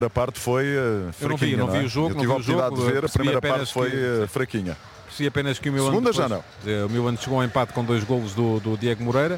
A parte foi fraquinha. Eu não vi o jogo. Eu tive a oportunidade de ver, a primeira parte foi fraquinha. Percebi apenas que o Milan segunda já não. O Milan chegou ao empate com 2 golos do Diego Moreira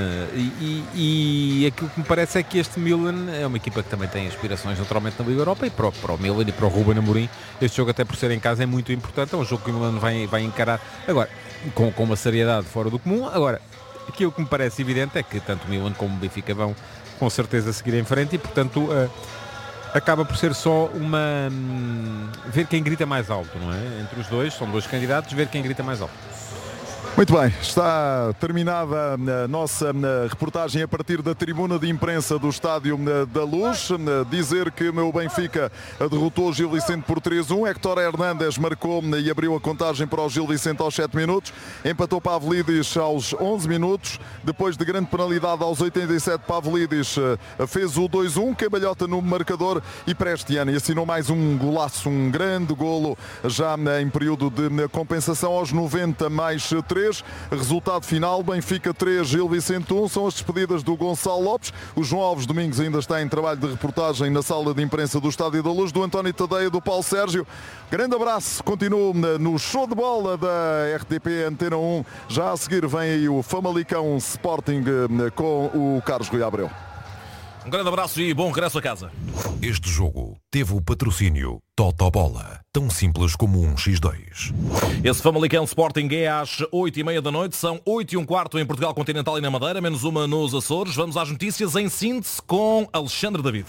e aquilo que me parece é que este Milan é uma equipa que também tem aspirações naturalmente na Liga Europa, e para o Milan e para o Ruben Amorim este jogo, até por ser em casa, é muito importante. É um jogo que o Milan vai encarar agora com uma seriedade fora do comum. Agora, aquilo que me parece evidente é que tanto o Milan como o Benfica vão com certeza seguir em frente e, portanto, acaba por ser só ver quem grita mais alto, não é? Entre os dois, são 2 candidatos, ver quem grita mais alto. Muito bem, está terminada a nossa reportagem a partir da tribuna de imprensa do Estádio da Luz. Dizer que o meu Benfica derrotou o Gil Vicente por 3-1. Héctor Hernández marcou e abriu a contagem para o Gil Vicente aos 7 minutos. Empatou Pavlidis aos 11 minutos. Depois de grande penalidade aos 87, Pavlidis fez o 2-1, cambalhota no marcador e Prestiani assinou mais um golaço, um grande golo já em período de compensação aos 90 mais 3. Resultado final, Benfica 3, Gil Vicente 1. São as despedidas do Gonçalo Lopes. O João Alves Domingos ainda está em trabalho de reportagem na sala de imprensa do Estádio da Luz, do António Tadeia, do Paulo Sérgio. Grande abraço, continuo no show de bola da RTP Antena 1. Já a seguir vem aí o Famalicão Sporting com o Carlos Rui Abreu. Um grande abraço e bom regresso a casa. Este jogo teve o patrocínio Totobola, tão simples como um X2. Esse Famalicão Sporting é às 8h30 da noite, são 8h15 em Portugal Continental e na Madeira, menos uma nos Açores. Vamos às notícias em síntese com Alexandre David.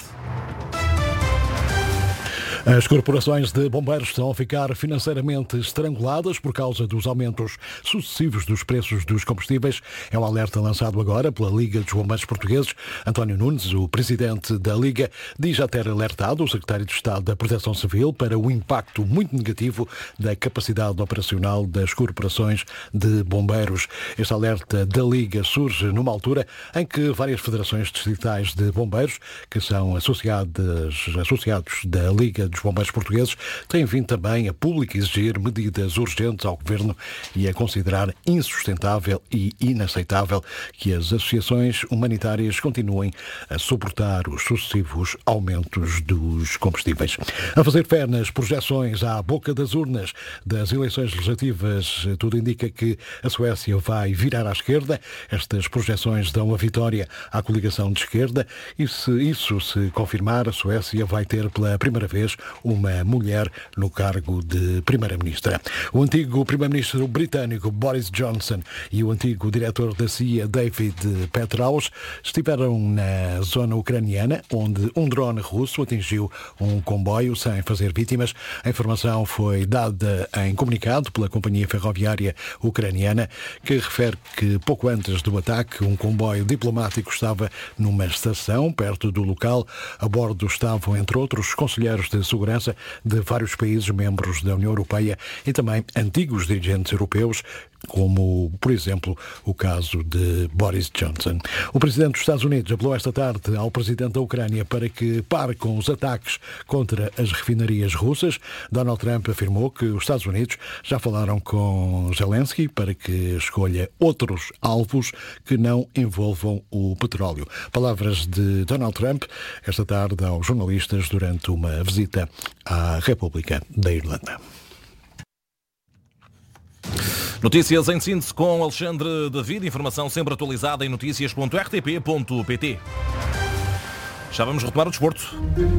As corporações de bombeiros estão a ficar financeiramente estranguladas por causa dos aumentos sucessivos dos preços dos combustíveis. É um alerta lançado agora pela Liga dos Bombeiros Portugueses. António Nunes, o presidente da Liga, diz já ter alertado o secretário de Estado da Proteção Civil para o impacto muito negativo da capacidade operacional das corporações de bombeiros. Este alerta da Liga surge numa altura em que várias federações distritais de bombeiros, que são associados da Liga dos Bombeiros Portugueses, têm vindo também a público exigir medidas urgentes ao Governo e a considerar insustentável e inaceitável que as associações humanitárias continuem a suportar os sucessivos aumentos dos combustíveis. A fazer fé nas projeções à boca das urnas das eleições legislativas, tudo indica que a Suécia vai virar à esquerda. Estas projeções dão a vitória à coligação de esquerda e, se isso se confirmar, a Suécia vai ter pela primeira vez uma mulher no cargo de Primeira-Ministra. O antigo Primeiro-Ministro britânico Boris Johnson e o antigo diretor da CIA David Petraeus estiveram na zona ucraniana, onde um drone russo atingiu um comboio sem fazer vítimas. A informação foi dada em comunicado pela companhia ferroviária ucraniana, que refere que pouco antes do ataque um comboio diplomático estava numa estação perto do local. A bordo estavam, entre outros, conselheiros de segurança de vários países membros da União Europeia e também antigos dirigentes europeus, como, por exemplo, o caso de Boris Johnson. O presidente dos Estados Unidos apelou esta tarde ao presidente da Ucrânia para que pare com os ataques contra as refinarias russas. Donald Trump afirmou que os Estados Unidos já falaram com Zelensky para que escolha outros alvos que não envolvam o petróleo. Palavras de Donald Trump esta tarde aos jornalistas durante uma visita à República da Irlanda. Notícias em síntese com Alexandre David, informação sempre atualizada em noticias.rtp.pt. Já vamos retomar o desporto.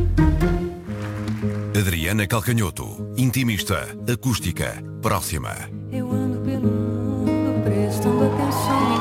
Adriana Calcanhoto, intimista, acústica, próxima. Eu ando pelo mundo prestando atenção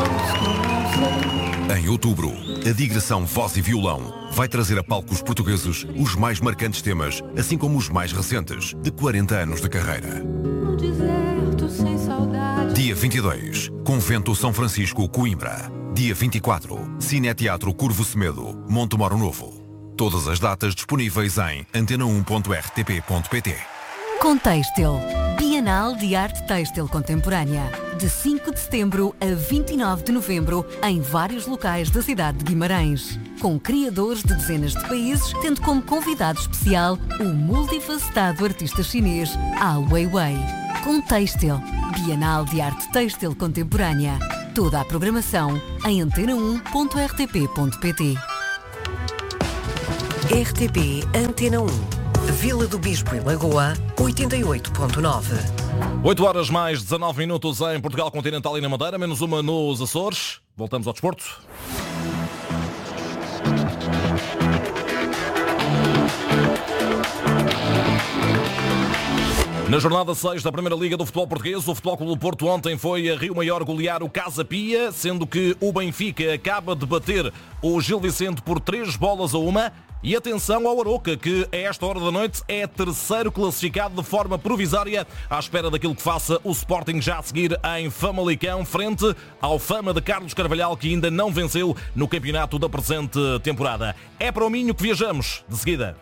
em coisas. Em outubro, a digressão Voz e Violão vai trazer a palcos portugueses os mais marcantes temas, assim como os mais recentes, de 40 anos de carreira. No deserto sem saudade. Dia 22, Convento São Francisco, Coimbra. Dia 24, Cineteatro Curvo Semedo, Montemoro Novo. Todas as datas disponíveis em antena1.rtp.pt. Contextil, Bienal de Arte Têxtil Contemporânea, de 5 de setembro a 29 de novembro, em vários locais da cidade de Guimarães, com criadores de dezenas de países, tendo como convidado especial o multifacetado artista chinês Ai Weiwei. Contextil, Bienal de Arte Têxtil Contemporânea. Toda a programação em antena1.rtp.pt. RTP Antena 1. Vila do Bispo e Lagoa, 88.9. 8 horas mais 19 minutos em Portugal Continental e na Madeira, menos uma nos Açores. Voltamos ao desporto. Na jornada 6 da Primeira Liga do Futebol Português, o Futebol Clube do Porto ontem foi a Rio Maior golear o Casa Pia, sendo que o Benfica acaba de bater o Gil Vicente por 3-1. E atenção ao Aroca, que a esta hora da noite é terceiro classificado de forma provisória, à espera daquilo que faça o Sporting já a seguir em Famalicão, frente ao Fama de Carlos Carvalhal, que ainda não venceu no campeonato da presente temporada. É para o Minho que viajamos, de seguida.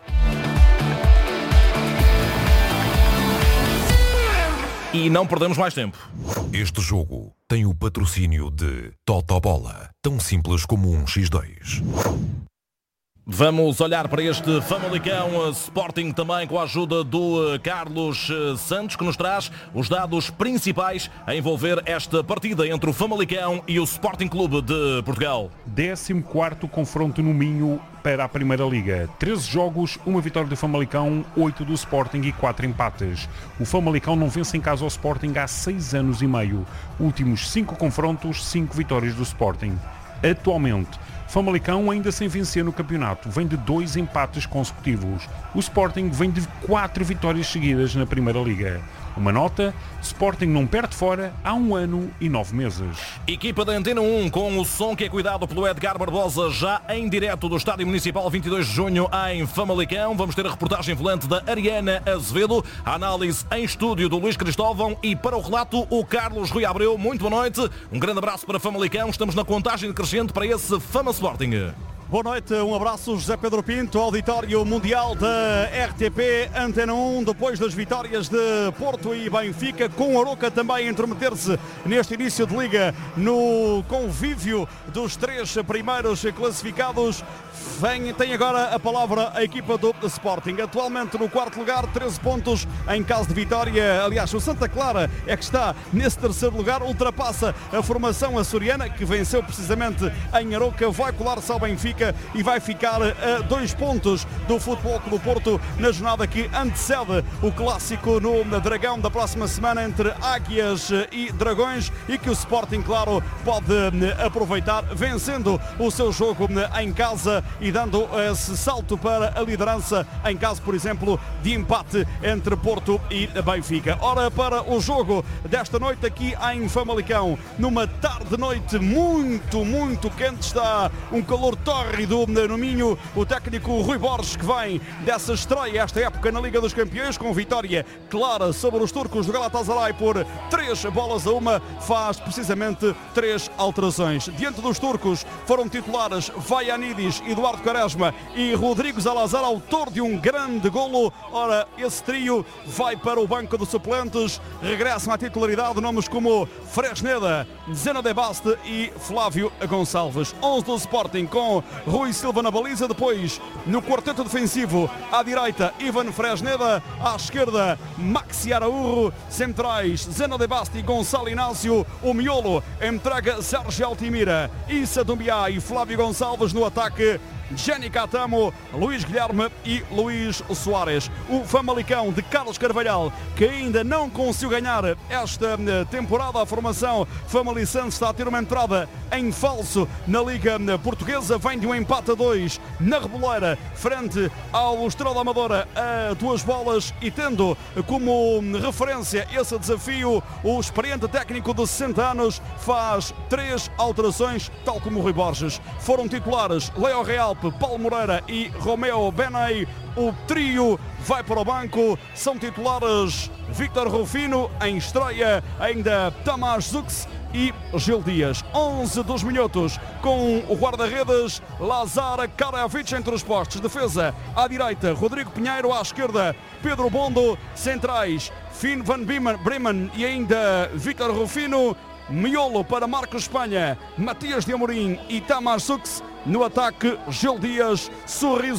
E não perdemos mais tempo. Este jogo tem o patrocínio de Totobola, tão simples como um X2. Vamos olhar para este Famalicão Sporting também com a ajuda do Carlos Santos, que nos traz os dados principais a envolver esta partida entre o Famalicão e o Sporting Clube de Portugal. 14º confronto no Minho para a Primeira Liga. 13 jogos, uma vitória do Famalicão, 8 do Sporting e 4 empates. O Famalicão não vence em casa ao Sporting há 6 anos e meio. Últimos 5 confrontos, 5 vitórias do Sporting. Atualmente, Famalicão ainda sem vencer no campeonato, vem de 2 empates consecutivos. O Sporting vem de 4 vitórias seguidas na Primeira Liga. Uma nota, Sporting não perde fora há 1 ano e 9 meses. Equipa da Antena 1 com o som que é cuidado pelo Edgar Barbosa, já em direto do Estádio Municipal 22 de junho em Famalicão. Vamos ter a reportagem volante da Ariana Azevedo, a análise em estúdio do Luís Cristóvão e para o relato o Carlos Rui Abreu. Muito boa noite, um grande abraço para Famalicão, estamos na contagem decrescente para esse Fama Sporting. Boa noite, um abraço José Pedro Pinto, auditório mundial da RTP Antena 1, depois das vitórias de Porto e Benfica, com o Aroca também a intrometer-se neste início de liga no convívio dos 3 primeiros classificados. Tem agora a palavra a equipa do Sporting, atualmente no 4º lugar, 13 pontos em caso de vitória. Aliás, o Santa Clara é que está nesse 3º lugar, ultrapassa a formação açoriana, que venceu precisamente em Aroca, vai colar-se ao Benfica e vai ficar a 2 pontos do Futebol Clube do Porto na jornada que antecede o clássico no Dragão da próxima semana entre Águias e Dragões, e que o Sporting, claro, pode aproveitar vencendo o seu jogo em casa e dando esse salto para a liderança em caso, por exemplo, de empate entre Porto e Benfica. Ora, para o jogo desta noite aqui em Famalicão, numa tarde-noite muito quente, está um calor tórrido no Minho, o técnico Rui Borges, que vem dessa estreia esta época na Liga dos Campeões, com vitória clara sobre os turcos do Galatasaray por 3-1, faz precisamente 3 alterações. Diante dos turcos foram titulares Vaianidis, Eduardo Quaresma e Rodrigo Salazar, autor de um grande golo. Ora, esse trio vai para o banco de suplentes, regressam à titularidade nomes como Fresneda, Zeno de Baste e Flávio Gonçalves. 11 do Sporting com Rui Silva na baliza, depois no quarteto defensivo à direita Ivan Fresneda, à esquerda Maxi Araújo, centrais Zeno de Baste e Gonçalo Inácio, o miolo entrega Sérgio Altimira, Issa Dumbiá e Flávio Gonçalves, no ataque Jenny Catamo, Luís Guilherme e Luís Soares. O Famalicão de Carlos Carvalhal, que ainda não conseguiu ganhar esta temporada. A formação famalicense está a ter uma entrada em falso na Liga Portuguesa, vem de um empate a 2 na Reboleira frente ao Estrela da Amadora a 2 bolas, e tendo como referência esse desafio, o experiente técnico de 60 anos faz 3 alterações, tal como o Rui Borges. Foram titulares Leo Real, Paulo Moreira e Romeu Benay. O trio vai para o banco, são titulares Víctor Rufino, em estreia ainda Tamás Zux e Gil Dias. 11 dos minhotos com o guarda-redes Lazar Karajovic entre os postos. Defesa à direita, Rodrigo Pinheiro, à esquerda Pedro Bondo, centrais Finn van Bremen e ainda Víctor Rufino. Miolo para Marcos Espanha, Matias de Amorim e Tamás Zux. No ataque, Gil Dias, Sorriso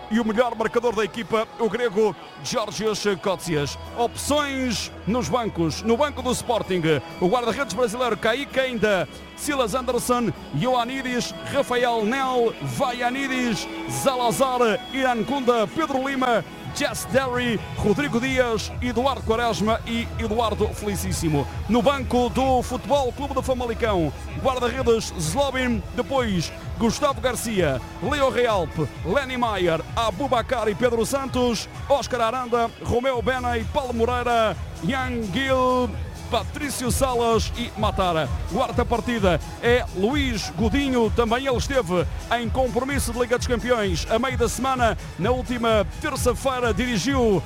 e o melhor marcador da equipa, o grego Georgios Koutsias. Opções nos bancos. No banco do Sporting, o guarda-redes brasileiro Kaique ainda, Silas Anderson, Ioannidis, Rafael Nel, Vaianidis, Zalazar, Iran Kunda, Pedro Lima, Jess Derry, Rodrigo Dias, Eduardo Quaresma e Eduardo Felicíssimo. No banco do Futebol Clube do Famalicão, guarda-redes Zlobin, depois Gustavo Garcia, Leo Realpe, Lenny Maier, Abubakar e Pedro Santos, Oscar Aranda, Romeu Bena e Paulo Moreira, Yang Gil, Patrício Salas e Matara. Quarta partida é Luís Godinho, também ele esteve em compromisso de Liga dos Campeões a meio da semana. Na última terça-feira dirigiu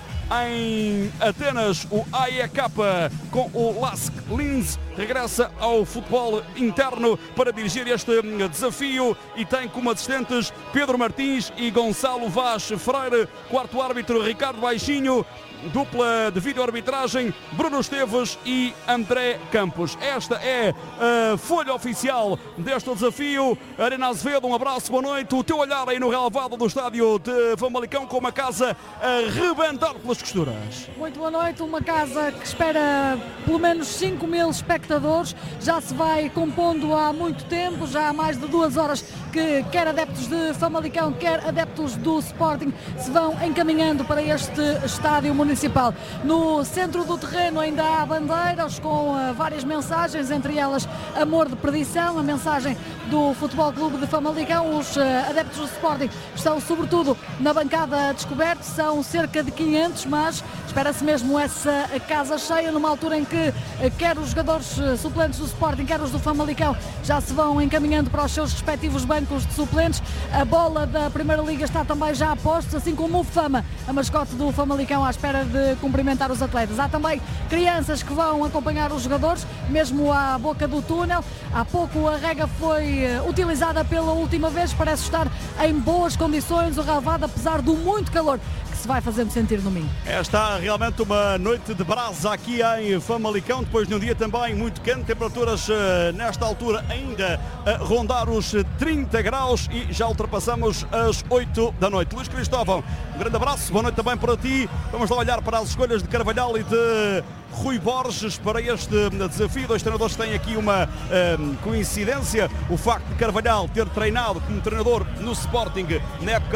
em Atenas o AEK com o Lask Linz. Regressa ao futebol interno para dirigir este desafio e tem como assistentes Pedro Martins e Gonçalo Vaz Freire. Quarto árbitro Ricardo Baixinho. Dupla de vídeo-arbitragem Bruno Esteves e André Campos. Esta é a folha oficial deste desafio. Arena Azevedo, um abraço, boa noite. O teu olhar aí no relevado do estádio de Famalicão, com uma casa a rebentar pelas costuras. Muito boa noite, uma casa que espera pelo menos 5.000 espectadores. Já se vai compondo há muito tempo, já há mais de 2 horas que quer adeptos de Famalicão, quer adeptos do Sporting se vão encaminhando para este estádio municipal. No centro do terreno ainda há bandeiras com várias mensagens, entre elas amor de perdição, a mensagem do Futebol Clube de Famalicão. Os adeptos do Sporting estão sobretudo na bancada descoberta, são cerca de 500, mas espera-se mesmo essa casa cheia, numa altura em que quer os jogadores suplentes do Sporting, quer os do Famalicão já se vão encaminhando para os seus respectivos bancos de suplentes. A bola da Primeira Liga está também já a postos, assim como o Fama, a mascote do Famalicão, à espera de cumprimentar os atletas. Há também crianças que vão acompanhar os jogadores, mesmo à boca do túnel. Há pouco a rega foi utilizada pela última vez, parece estar em boas condições o relvado, apesar do muito calor que se vai fazendo sentir no Minho. Está realmente uma noite de brasa aqui em Famalicão, depois de um dia também muito quente, temperaturas nesta altura ainda a rondar os 30 graus e já ultrapassamos as 8 da noite. Luís Cristóvão, um grande abraço, boa noite também para ti. Vamos lá olhar para as escolhas de Carvalhal e de Rui Borges para este desafio. Dois treinadores têm aqui uma coincidência, o facto de Carvalhal ter treinado como treinador no Sporting na época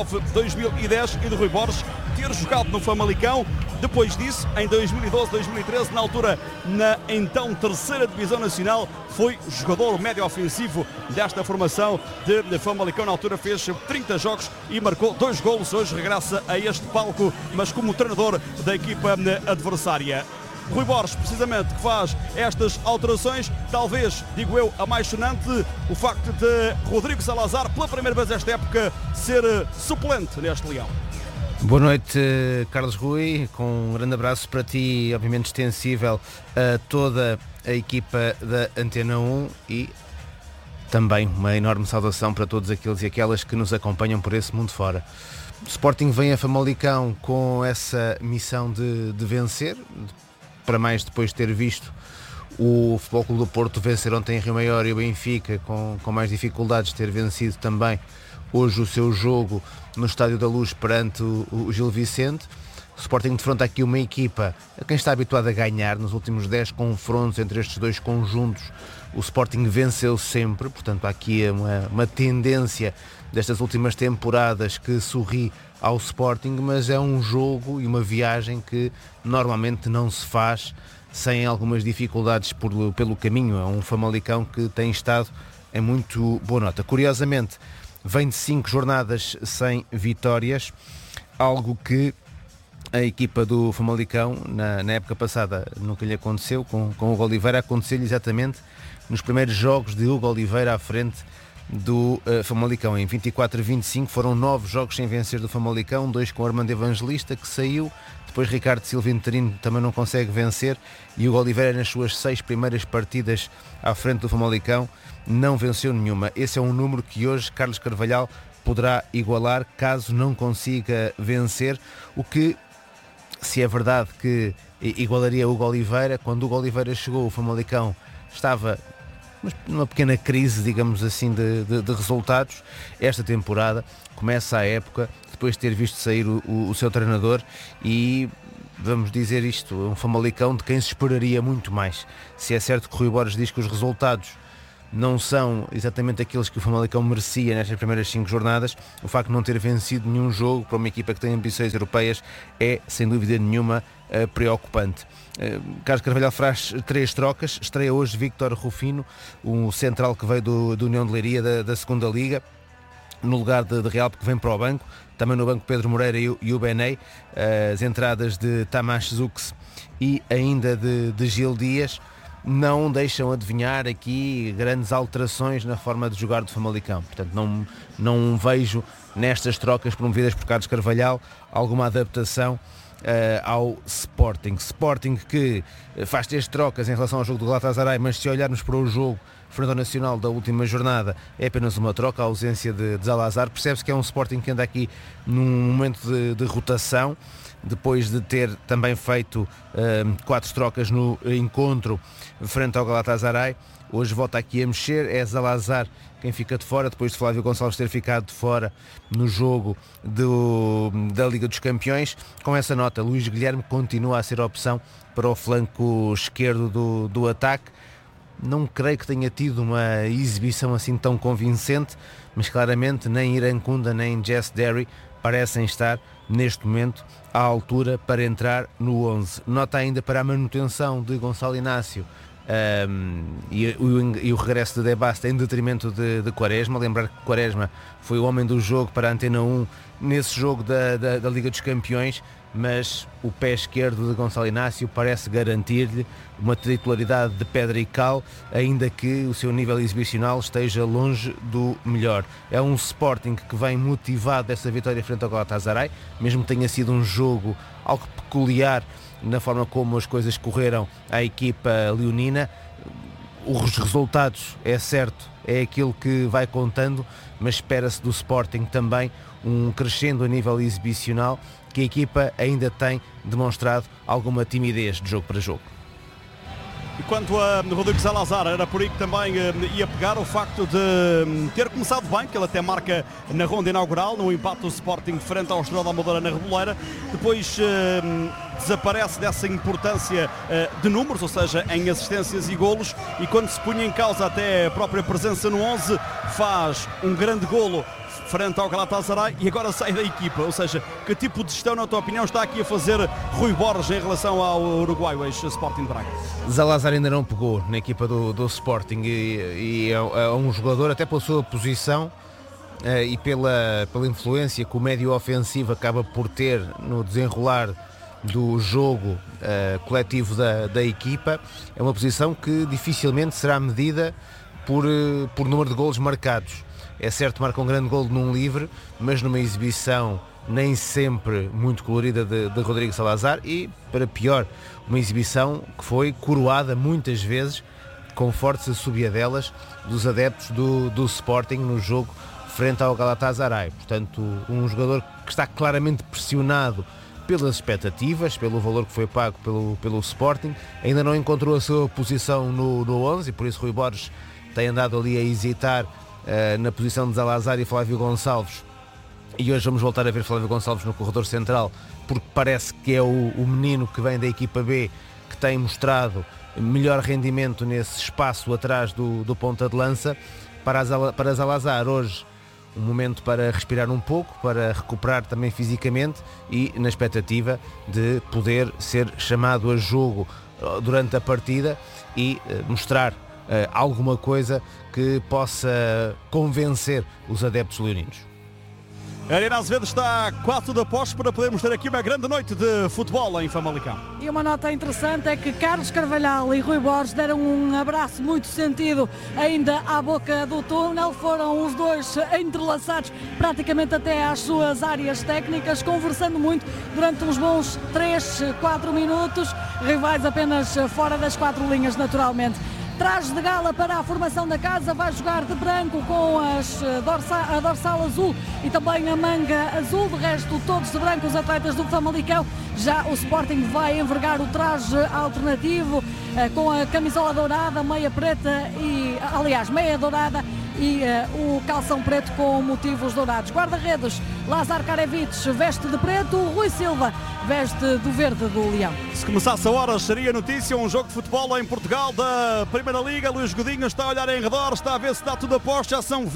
2009-2010 e de Rui Borges ter jogado no Famalicão. Depois disso, em 2012-2013, na altura na então terceira divisão nacional, foi jogador médio ofensivo desta formação de Famalicão. Na altura fez 30 jogos e marcou 2 golos. Hoje regressa a este palco, mas como treinador da equipa adversária. Rui Borges, precisamente, que faz estas alterações, talvez, digo eu, a mais sonante, o facto de Rodrigo Salazar, pela primeira vez esta época, ser suplente neste Leão. Boa noite, Carlos Rui, com um grande abraço para ti, obviamente extensível a toda a equipa da Antena 1 e também uma enorme saudação para todos aqueles e aquelas que nos acompanham por esse mundo fora. O Sporting vem a Famalicão com essa missão de vencer, para mais depois de ter visto o Futebol Clube do Porto vencer ontem em Rio Maior e o Benfica com mais dificuldades, ter vencido também hoje o seu jogo no Estádio da Luz perante o Gil Vicente. O Sporting defronta aqui uma equipa a quem está habituado a ganhar. Nos últimos 10 confrontos entre estes dois conjuntos, o Sporting venceu sempre, portanto há aqui uma tendência destas últimas temporadas que sorri ao Sporting, mas é um jogo e uma viagem que normalmente não se faz sem algumas dificuldades pelo caminho. É um Famalicão que tem estado em muito boa nota. Curiosamente, vem de 5 jornadas sem vitórias, algo que a equipa do Famalicão na época passada nunca lhe aconteceu. Com o Hugo Oliveira aconteceu-lhe exatamente nos primeiros jogos de Hugo Oliveira à frente do Famalicão. Em 24-25 foram 9 jogos sem vencer do Famalicão, 2 com o Armando Evangelista, que saiu, depois Ricardo Silva Interino também não consegue vencer, e o Hugo Oliveira nas suas 6 primeiras partidas à frente do Famalicão não venceu nenhuma. Esse é um número que hoje Carlos Carvalhal poderá igualar caso não consiga vencer, o que, se é verdade que igualaria o Hugo Oliveira, quando o Hugo Oliveira chegou o Famalicão estava numa pequena crise, digamos assim, de resultados. Esta temporada começa a época depois de ter visto sair o seu treinador, e vamos dizer isto, um Famalicão de quem se esperaria muito mais. Se é certo que o Rui Borges diz que os resultados não são exatamente aqueles que o Famalicão merecia nestas primeiras 5 jornadas, o facto de não ter vencido nenhum jogo para uma equipa que tem ambições europeias é, sem dúvida nenhuma, preocupante. Carlos Carvalhal faz 3 trocas, estreia hoje Víctor Rufino, um central que veio do União de Leiria da segunda Liga, no lugar de Real, porque vem para o banco. Também no banco Pedro Moreira e o Benei. As entradas de Tamás Zux e ainda de Gil Dias não deixam adivinhar aqui grandes alterações na forma de jogar do Famalicão. Portanto, não vejo nestas trocas promovidas por Carlos Carvalhal alguma adaptação ao Sporting. Sporting que faz 3 trocas em relação ao jogo do Galatasaray, mas se olharmos para o jogo frente ao Nacional da última jornada, é apenas uma troca, a ausência de Zalazar. Percebe-se que é um Sporting que anda aqui num momento de rotação, depois de ter também feito 4 trocas no encontro frente ao Galatasaray. Hoje volta aqui a mexer, é Zalazar quem fica de fora, depois de Flávio Gonçalves ter ficado de fora no jogo da Liga dos Campeões. Com essa nota, Luís Guilherme continua a ser a opção para o flanco esquerdo do ataque. Não creio que tenha tido uma exibição assim tão convincente, mas claramente nem Irankunda nem Jess Derry parecem estar neste momento à altura para entrar no 11. Nota ainda para a manutenção de Gonçalo Inácio e o regresso de Debasta em detrimento de Quaresma. Lembrar que Quaresma foi o homem do jogo para a Antena 1 nesse jogo da Liga dos Campeões, mas o pé esquerdo de Gonçalo Inácio parece garantir-lhe uma titularidade de pedra e cal, ainda que o seu nível exibicional esteja longe do melhor. É um Sporting que vem motivado dessa vitória frente ao Galatasaray, mesmo que tenha sido um jogo algo peculiar na forma como as coisas correram à equipa leonina. Os resultados, é certo, é aquilo que vai contando, mas espera-se do Sporting também um crescendo a nível exibicional, que a equipa ainda tem demonstrado alguma timidez de jogo para jogo. E quanto a Rodrigo Zalazar, era por aí que também ia pegar o facto de ter começado bem, que ele até marca na ronda inaugural, no empate do Sporting frente ao Estrela da Amadora na Reboleira. Depois desaparece dessa importância de números, ou seja, em assistências e golos, e quando se punha em causa até a própria presença no 11, faz um grande golo frente ao Galatasaray e agora sai da equipa. Ou seja, que tipo de gestão, na tua opinião, está aqui a fazer Rui Borges em relação ao uruguaio, ex-Sporting de Braga? Zalazar ainda não pegou na equipa do Sporting e é um jogador, até pela sua posição e pela influência que o médio ofensivo acaba por ter no desenrolar do jogo coletivo da equipa. É uma posição que dificilmente será medida por número de golos marcados. É certo, marca um grande golo num livre, mas numa exibição nem sempre muito colorida de Rodrigo Zalazar, e, para pior, uma exibição que foi coroada muitas vezes com fortes assobiadelas dos adeptos do Sporting no jogo frente ao Galatasaray. Portanto, um jogador que está claramente pressionado pelas expectativas, pelo valor que foi pago pelo Sporting, ainda não encontrou a sua posição no 11 e por isso Rui Borges tem andado ali a hesitar na posição de Zalazar e Flávio Gonçalves, e hoje vamos voltar a ver Flávio Gonçalves no corredor central, porque parece que é o menino que vem da equipa B que tem mostrado melhor rendimento nesse espaço atrás do ponta de lança. Para Zalazar hoje um momento para respirar um pouco, para recuperar também fisicamente e na expectativa de poder ser chamado a jogo durante a partida e mostrar alguma coisa que possa convencer os adeptos leoninos. A Arena Azevedo está a 4 da pós para podermos ter aqui uma grande noite de futebol em Famalicão. E uma nota interessante é que Carlos Carvalhal e Rui Borges deram um abraço muito sentido ainda à boca do túnel. Foram os dois entrelaçados praticamente até às suas áreas técnicas, conversando muito durante uns bons 3-4 minutos, rivais apenas fora das 4 linhas naturalmente. Traje de gala para a formação da casa, vai jogar de branco com a dorsal azul e também a manga azul, de resto todos de branco os atletas do Famalicão. Já o Sporting vai envergar o traje alternativo com a camisola dourada, meia preta e, aliás, meia dourada e o calção preto com motivos dourados. Guarda-redes, Lazar Karevich veste de preto, Rui Silva veste do verde do Leão. Se começasse a horas seria notícia, um jogo de futebol em Portugal da Primeira Liga. Luís Godinho está a olhar em redor, está a ver se está tudo a posto. Já são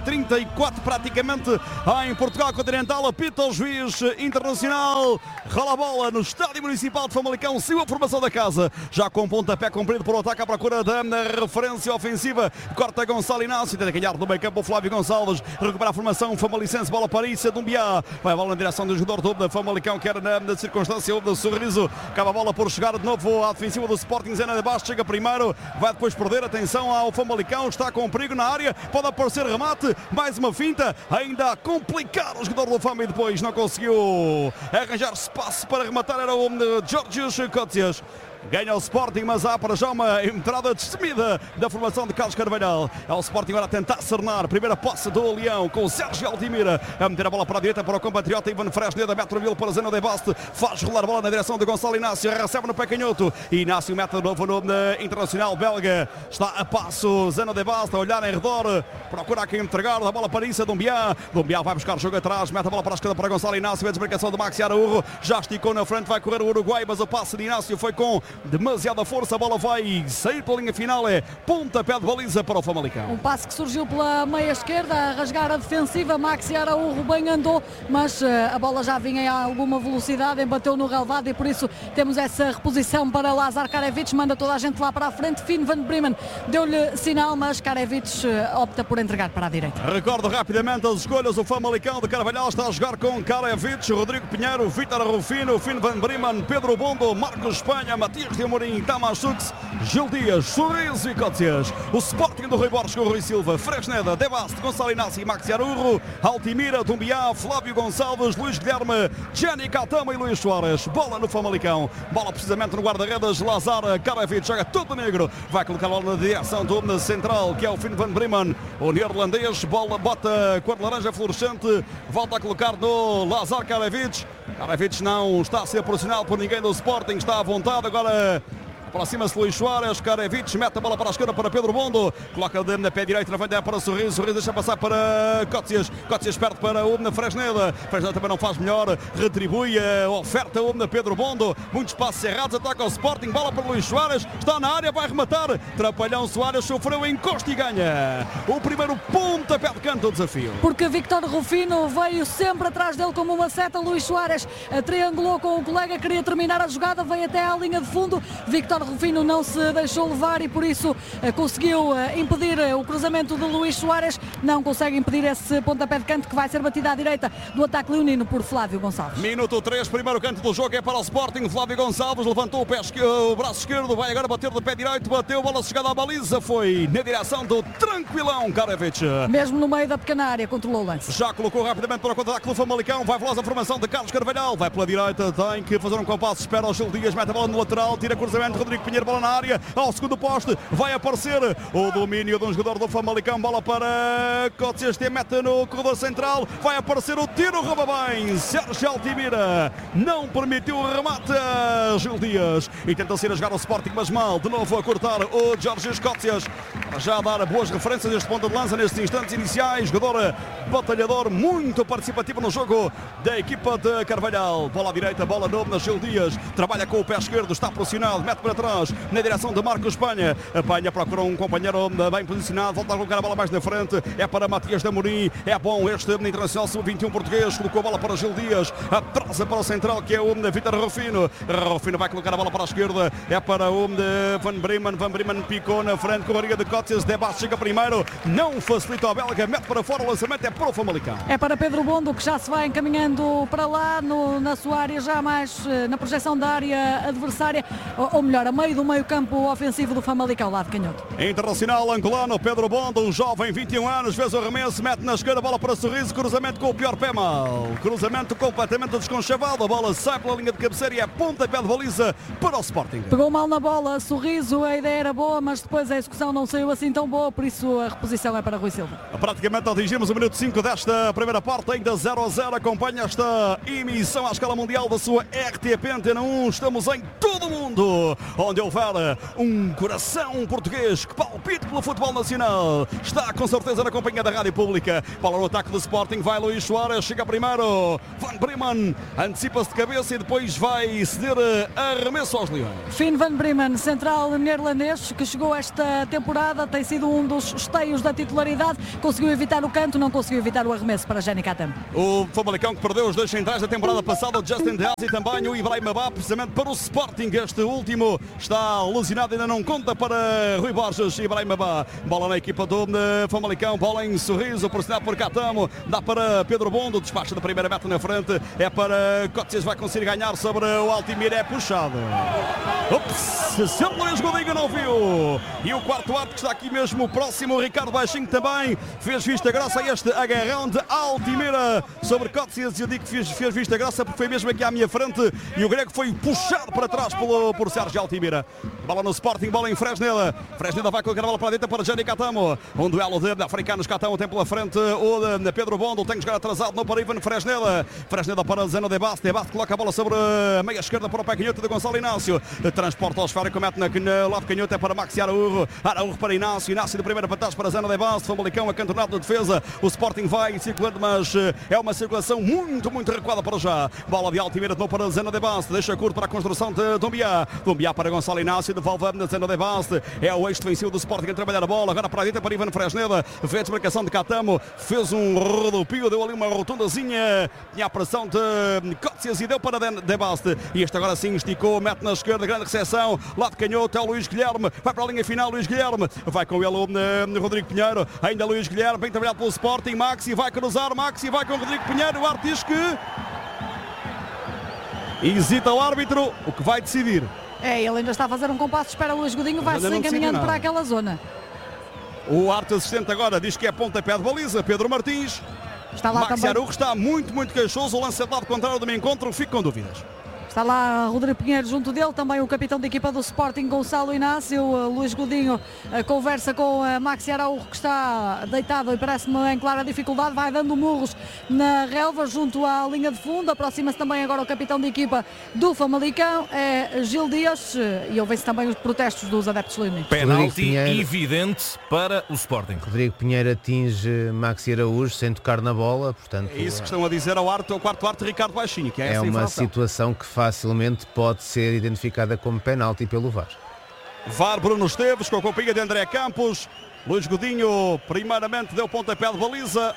20h34 praticamente em Portugal Continental. Apita o juiz internacional, rola a bola no Estádio Municipal de Famalicão. Saiu a formação da casa, já com pontapé comprido por o ataque à procura da referência ofensiva. Corta Gonçalo Inácio, tenta ganhar no meio campo o Flávio Gonçalves, recupera a formação famalicense, bola para Issa Dumbiá, vai a bola na direção do jogador do Famalicão, que era na circunstância do sorriso, acaba a bola por chegar de novo à defensiva do Sporting. Zena de Bastos chega primeiro, vai depois perder, atenção ao Famalicão, está com perigo na área, pode aparecer remate, mais uma finta, ainda a complicar o jogador do Fama e depois não conseguiu arranjar espaço para rematar, era o Georgios Kócias. Ganha o Sporting, mas há para já uma entrada destemida da formação de Carlos Carvalhal. É o Sporting agora a tentar cernar. Primeira posse do Leão com o Sérgio Altimira a meter a bola para a direita para o compatriota Ivan Fresneda. Mete o Vila para a Zena de Baste. Faz rolar a bola na direção de Gonçalo Inácio. Recebe no pé canhoto. Inácio mete de novo no internacional belga. Está a passo Zena de Baste a olhar em redor. Procura aqui entregar a bola para Issa Dumbiá. Dumbiá vai buscar o jogo atrás. Mete a bola para a esquerda para Gonçalo Inácio. A desmarcação de Maxi Araújo. Já esticou na frente. Vai correr o Uruguai, mas o passe de Inácio foi com demasiada força, a bola vai sair pela linha final, é pontapé de baliza para o Famalicão. Um passe que surgiu pela meia esquerda, a rasgar a defensiva, Maxi Araújo bem andou, mas a bola já vinha a alguma velocidade, embateu no relvado e por isso temos essa reposição para Lazar Karevich, manda toda a gente lá para a frente. Finn van Bremen deu-lhe sinal, mas Karevich opta por entregar para a direita. Recordo rapidamente as escolhas, o Famalicão de Carvalhal está a jogar com Karevich, Rodrigo Pinheiro, Vítor Rufino, Finn van Bremen, Pedro Bondo, Marcos Espanha, Matias de Amorim, Tamás Sux, Gil Dias, Sorriso e Cócias. O Sporting do Rui Borges com o Rui Silva, Fresneda, Debaste, Gonçalo Inácio, Maxi Araújo, Altimira, Dumbiá, Flávio Gonçalves, Luís Guilherme, Gianni Catama e Luís Soares. Bola no Famalicão, bola precisamente no guarda-redes, Lazar Karevich, joga tudo negro, vai colocar a bola na direção do central, que é o Finn van Bremen, o neerlandês, bola bota cor de laranja fluorescente, volta a colocar no Lazar Karevich. Karevich não está a ser pressionado por ninguém do Sporting, está à vontade, agora aproxima-se Luís Soares, Karevich mete a bola para a esquerda para Pedro Bondo, coloca na pé direito, na frente para Sorriso, Sorriso deixa passar para Cócias, Cócias perde para o Fresneda, Fresneda também não faz melhor, retribui a oferta o Pedro Bondo, muitos passos errados, ataca o Sporting, bola para Luís Soares, está na área, vai rematar, Trapalhão Soares sofreu encosto e ganha o primeiro pontapé de canto do desafio. Porque Vítor Rufino veio sempre atrás dele como uma seta, Luís Soares triangulou com o colega, queria terminar a jogada, veio até à linha de fundo, Vítor Rufino não se deixou levar e por isso conseguiu impedir o cruzamento de Luís Soares, não consegue impedir esse pontapé de canto que vai ser batido à direita do ataque leonino por Flávio Gonçalves. Minuto 3, primeiro canto do jogo é para o Sporting, Flávio Gonçalves levantou o braço esquerdo, vai agora bater de pé direito, bateu, bola chegada à baliza, foi na direção do tranquilão Karevich. Mesmo no meio da pequena área, controlou o lance. Já colocou rapidamente para o contra-ataque do Famalicão, vai veloz a formação de Carlos Carvalhal, vai pela direita, tem que fazer um compasso, espera o Gil Dias, mete a bola no lateral, tira cruzamento, Rodrigo Pinheiro, bola na área, ao segundo poste, vai aparecer o domínio de um jogador do Famalicão, bola para Cócias, mete no corredor central, vai aparecer o tiro, rouba bem, Sérgio Altimira, não permitiu o remate, Gil Dias, e tenta ser a jogar o Sporting, mas mal, de novo a cortar o Georgios Kócias, para já dar boas referências neste ponto de lança, nestes instantes iniciais, jogador batalhador, muito participativo no jogo da equipa de Carvalhal, bola à direita, bola nova na Gil Dias, trabalha com o pé esquerdo, está pressionado, mete para trás, na direção de Marcos Espanha, Espanha procura um companheiro bem posicionado, volta a colocar a bola mais na frente, é para Matias de Amorim, é bom este internacional sub-21 português, colocou a bola para Gil Dias, atrasa para o central que é o Vítor Rufino, Rufino vai colocar a bola para a esquerda, é para o Van Bremen picou na frente com a barriga de Cócias, Debaste chega primeiro, não facilita o belga, mete para fora, o lançamento é para o Famalicão. É para Pedro Bondo que já se vai encaminhando para lá, na sua área, já mais na projeção da área adversária, ou melhor, a meio do meio campo ofensivo do Famalicão, lá de canhoto. Internacional angolano, Pedro Bondo, um jovem, 21 anos, fez o arremesso, mete na esquerda, bola para Sorriso, cruzamento com o pior pé mal, cruzamento completamente desconchavado, a bola sai pela linha de cabeceira e é pontapé de baliza para o Sporting. Pegou mal na bola, Sorriso, a ideia era boa, mas depois a execução não saiu assim tão boa, por isso a reposição é para Rui Silva. Praticamente atingimos o minuto 5 desta primeira parte, ainda 0-0, acompanha esta emissão à escala mundial da sua RTP Antena 1, estamos em todo o mundo, onde houver um coração português que palpite pelo futebol nacional. Está com certeza na companhia da Rádio Pública. Bola no ataque do Sporting, vai Luís Soares, chega primeiro, Van Bremen antecipa-se de cabeça e depois vai ceder arremesso aos Leões. Finn Van Bremen, central neerlandês, que chegou esta temporada, tem sido um dos esteios da titularidade, conseguiu evitar o canto, não conseguiu evitar o arremesso para Jenny Katam. O Famalicão que perdeu os dois centrais da temporada passada, o Justin Diaz e também o Ibrahim Abá, precisamente para o Sporting. Este último está lesionado, ainda não conta para Rui Borges. Ibrahim Abá, bola na equipa do Famalicão, bola em Sorriso, pressionado por Catamo, dá para Pedro Bondo, despacha da primeira meta na frente, é para Cócias, vai conseguir ganhar sobre o Altimira, é puxado. Ups, seu Luís Godinho não viu. E o quarto árbitro que está aqui mesmo próximo, o Ricardo Baixinho, também fez vista grossa a este agarrão de Altimira sobre Cócias. Eu digo que fez vista grossa porque foi mesmo aqui à minha frente e o grego foi puxado para trás por Sérgio Altimira. Bola no Sporting, bola em Fresneda. Fresneda vai colocar a bola para dentro para Jenny Catamo. Um duelo de africanos. Catamo tem pela frente o de Pedro Bondo. Tem que jogar atrasado, não para Ivan Fresneda. Fresneda para Zeno de Baste. De Baste coloca a bola sobre a meia esquerda para o pé canhoto de Gonçalo Inácio. Transporta ao esférico, mete no lado canhoto, é para Maxi Araújo. Araújo para Inácio. Inácio de primeira para trás para Zeno de Baste. Famalicão acantonado de defesa. O Sporting vai circulando, mas é uma circulação muito recuada para já. Bola de Altimira de novo para Zeno de Baste. Deixa curto para a construção de Dombiá. Dombiá para Gonçalo Inácio. Devolve a Zeno de Baste. É o eixo defensivo do Sporting a trabalhar a bola. Agora para a direita para Ivan Fresneda. Vê a desmarcação de Catamo. Fez um rodopio. Deu ali uma rotundazinha. Tinha a pressão de Cócias e deu para de Baste. E este agora sim esticou. Mete na esquerda. Grande recepção. Lado canhoto. É o Luís Guilherme. Vai para a linha final. Luís Guilherme. Vai com ele o Rodrigo Pinheiro. Ainda Luís Guilherme. Bem trabalhado pelo Sporting. Maxi vai cruzar. Maxi vai com o Rodrigo Pinheiro. O árbitro diz que hesita o árbitro. O que vai decidir? Ele ainda está a fazer um compasso, espera o Luís Godinho, vai-se encaminhando para aquela zona. O árbitro assistente agora diz que é pontapé de baliza. Pedro Martins. Está lá Maxi também. Araújo está muito queixoso. O lance do lado contrário do meu encontro. Fico com dúvidas. Está lá Rodrigo Pinheiro junto dele, também o capitão da equipa do Sporting, Gonçalo Inácio. Luís Godinho conversa com Maxi Araújo, que está deitado e parece-me em clara dificuldade, vai dando murros na relva junto à linha de fundo. Aproxima-se também agora o capitão da equipa do Famalicão, é Gil Dias, e ouvem-se também os protestos dos adeptos leoninos. Penalti evidente para o Sporting. Rodrigo Pinheiro atinge Maxi Araújo sem tocar na bola, portanto... É isso que estão a dizer ao quarto árbitro Ricardo Baixinho, que é essa uma informação. situação que facilmente pode ser identificada como penalti pelo VAR. VAR Bruno Esteves com a companhia de André Campos. Luís Godinho primeiramente deu pontapé de baliza.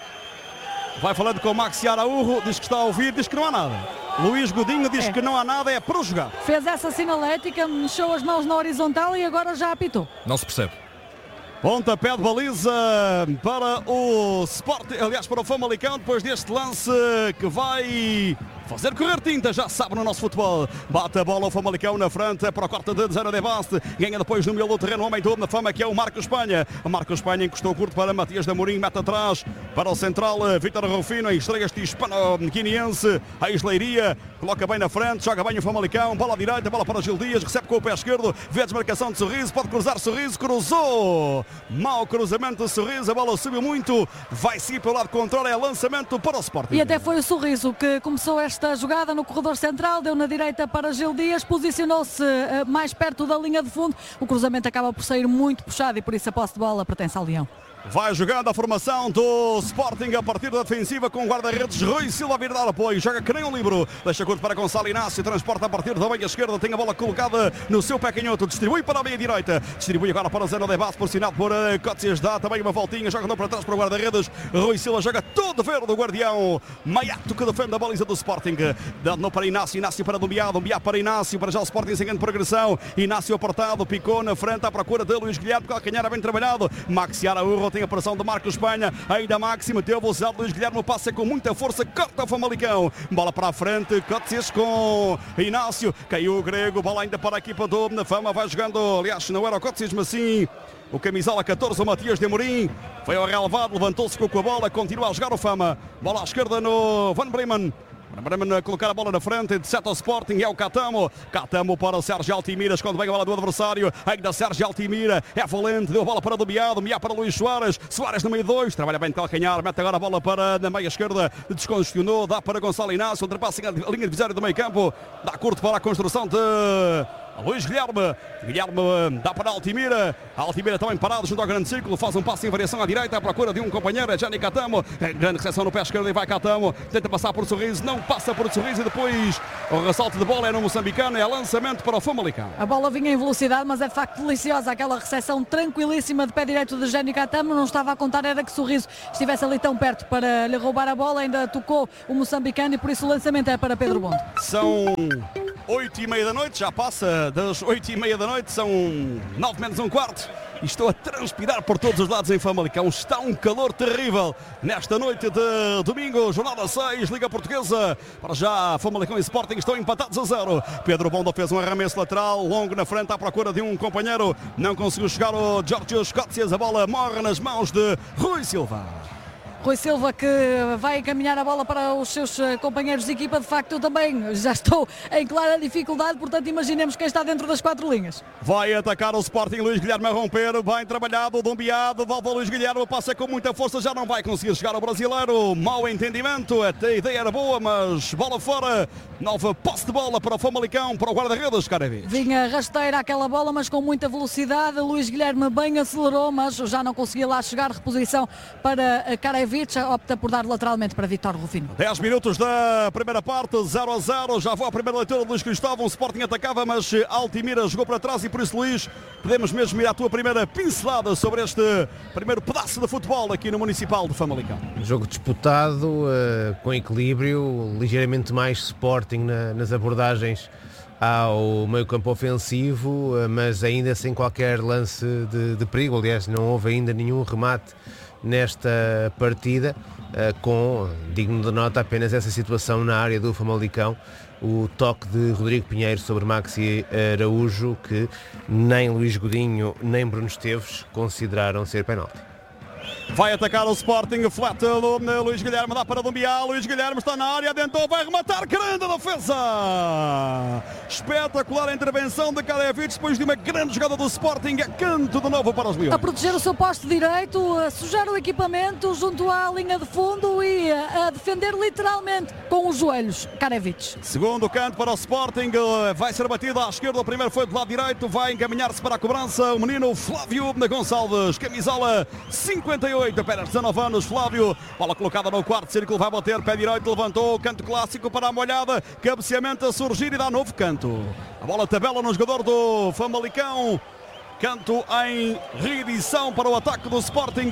Vai falando com o Maxi Araújo, diz que está a ouvir, diz que não há nada. Luís Godinho diz que não há nada, é para jogar. Fez essa sinalética, mexeu as mãos na horizontal e agora já apitou. Não se percebe. Pontapé de baliza para o Sporting, aliás para o Famalicão, depois deste lance que vai fazer correr tinta, já sabe, no nosso futebol. Bate a bola o Famalicão na frente para o corte de Zero de Baste. Ganha depois no meio do terreno o homem do na fama, que é o Marco Espanha. O Marco Espanha encostou curto para Matias de Amorim, mete atrás para o central Vítor Rufino, em estreia hispano-guineense. A Isleiria coloca bem na frente, joga bem o Famalicão. Bola à direita, bola para Gil Dias, recebe com o pé esquerdo, vê a desmarcação de Sorriso, pode cruzar Sorriso, cruzou. Mau cruzamento de Sorriso, a bola subiu muito, vai seguir pelo lado contrário, é lançamento para o Sporting. E até foi o Sorriso que começou esta jogada no corredor central, deu na direita para Gil Dias, posicionou-se mais perto da linha de fundo. O cruzamento acaba por sair muito puxado e por isso a posse de bola pertence ao Leão. Vai jogando a formação do Sporting a partir da defensiva com o guarda-redes Rui Silva a vir dar apoio. Joga que nem um livro. Deixa curto para Gonçalo Inácio. Transporta a partir da meia esquerda. Tem a bola colocada no seu pé canhoto. Distribui para a meia direita. Distribui agora para o Zeno de Baste, pressionado por Cócias. Dá também uma voltinha. Joga não para trás para o guarda-redes. Rui Silva joga todo verde o guardião. Maiato que defende a baliza do Sporting. Dando para Inácio. Inácio para Dombiá. Dombiá para Inácio. Para já o Sporting sem grande progressão. Inácio apertado. Picou na frente à procura de Luís Guilherme. Calcanhar bem trabalhado. Maxi Araújo tem a pressão de Marco Espanha, ainda máximo, teve o velocidade. Luís Guilherme passa com muita força, corta o Famalicão, bola para a frente, Cócias com Inácio, caiu o grego, bola ainda para a equipa do Na Fama, vai jogando, aliás não era o Cócias, mas sim o camisola 14, o Matias de Amorim, foi ao relevado, levantou-se com a bola, continua a jogar o Fama, bola à esquerda no Van Bremen. Bremen a colocar a bola na frente, de sete ao Sporting, é o Catamo. Catamo para o Sérgio Altimira, quando vem a bola do adversário, ainda Sérgio Altimira, é valente, deu a bola para Dombiá, Dombiá para Luís Soares, Soares no meio 2, trabalha bem de calcanhar, mete agora a bola para na meia esquerda, descongestionou, dá para Gonçalo Inácio, ultrapassa a linha divisória do meio campo, dá curto para a construção de Luís Guilherme dá para Altimira. Altimira também parado junto ao grande círculo. Faz um passo em variação à direita à procura de um companheiro. É Gianni Catamo. Grande recepção no pé esquerdo e vai Catamo. Tenta passar por Sorriso. Não passa por Sorriso e depois o ressalto de bola é no moçambicano. É lançamento para o Famalicão. A bola vinha em velocidade, mas é de facto deliciosa. Aquela recepção tranquilíssima de pé direito de Gianni Catamo. Não estava a contar era que Sorriso estivesse ali tão perto para lhe roubar a bola. Ainda tocou o moçambicano e por isso o lançamento é para Pedro Bonde. São 8h30 da noite, já passa das 8h30 da noite, são 9 menos um quarto. E estou a transpirar por todos os lados em Famalicão. Está um calor terrível nesta noite de domingo, jornada 6, Liga Portuguesa. Para já, Famalicão e Sporting estão empatados a 0. Pedro Bonda fez um arremesso lateral, longo na frente à procura de um companheiro. Não conseguiu chegar o Giorgio Scócias. A bola morre nas mãos de Rui Silva. Rui Silva que vai encaminhar a bola para os seus companheiros de equipa. De facto, eu também já estou em clara dificuldade, portanto imaginemos quem está dentro das 4 linhas. Vai atacar o Sporting, Luís Guilherme a romper, bem trabalhado, Dumbiá, devolve o Luís Guilherme, passa com muita força, já não vai conseguir chegar ao brasileiro. Mau entendimento, até a ideia era boa, mas bola fora. Nova posse de bola para o Famalicão, para o guarda-redes, Karavic. Vinha rasteira aquela bola, mas com muita velocidade. Luís Guilherme bem acelerou, mas já não conseguia lá chegar. Reposição para Karavic. Opta por dar lateralmente para Vítor Rufino. 10 minutos da primeira parte, 0-0. Já vou à primeira leitura de Luís Cristóvão. O Sporting atacava, mas Altimira jogou para trás e por isso, Luís, podemos mesmo ir à tua primeira pincelada sobre este primeiro pedaço de futebol aqui no Municipal de Famalicão. Jogo disputado, com equilíbrio, ligeiramente mais Sporting nas abordagens ao meio campo ofensivo, mas ainda sem qualquer lance de perigo. Aliás, não houve ainda nenhum remate nesta partida, com, digno de nota, apenas essa situação na área do Famalicão, o toque de Rodrigo Pinheiro sobre Maxi Araújo, que nem Luís Godinho nem Bruno Esteves consideraram ser penalti. Vai atacar o Sporting, flat Luís Guilherme, dá para Dumbiá, Luís Guilherme está na área, adentrou, vai rematar, grande defesa! Espetacular a intervenção de Karavic depois de uma grande jogada do Sporting, a canto de novo para os Leões. A proteger o seu poste direito, a sujar o equipamento junto à linha de fundo e a defender literalmente com os joelhos, Karavic. Segundo canto para o Sporting, vai ser batido à esquerda, o primeiro foi do lado direito, vai encaminhar-se para a cobrança o menino Flávio Gonçalves, camisola 58, apenas 19 anos, Flávio, bola colocada no quarto círculo, vai bater, pé direito, levantou, canto clássico para a molhada, cabeceamento a surgir e dá novo canto. A bola tabela no jogador do Famalicão, canto em reedição para o ataque do Sporting.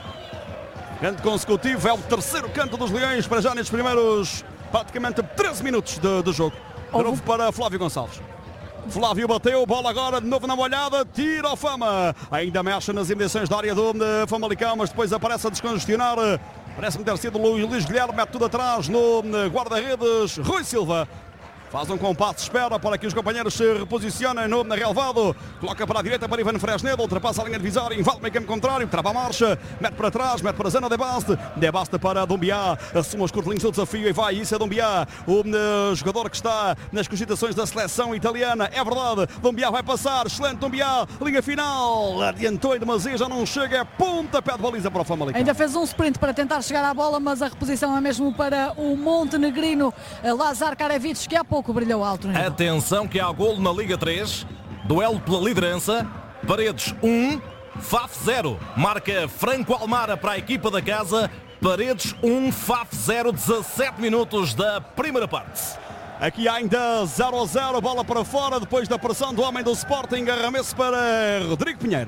Canto consecutivo, é o terceiro canto dos Leões para já nestes primeiros praticamente 13 minutos de jogo. De novo para Flávio Gonçalves. Flávio bateu, bola agora de novo na molhada, tira ao Fama. Ainda mexe nas imediações da área do Famalicão, mas depois aparece a descongestionar. Parece-me ter sido o Luís Guilherme, mete tudo atrás no guarda-redes Rui Silva. Faz um compasso, espera para que os companheiros se reposicionem no relevado. Coloca para a direita para Ivan Fresnedo, ultrapassa a linha divisória, invade o meio campo contrário, trava a marcha, mete para trás, mete para Zena De Baste para Dumbiá, assume os curtinhos do desafio e vai, isso é Dumbiá, o jogador que está nas cogitações da seleção italiana, é verdade, Dumbiá vai passar, excelente Dumbiá, linha final, adiantou em demasia, já não chega, é pontapé de baliza para o Famalicão. Ainda fez um sprint para tentar chegar à bola, mas a reposição é mesmo para o montenegrino Lazar Karavic, que há pouco brilhou alto. Atenção que há golo na Liga 3, duelo pela liderança, Paredes 1, Faf 0, marca Franco Almara para a equipa da casa, Paredes 1, Faf 0, 17 minutos da primeira parte. Aqui ainda 0-0, bola para fora, depois da pressão do homem do Sporting, arremesso para Rodrigo Pinheiro.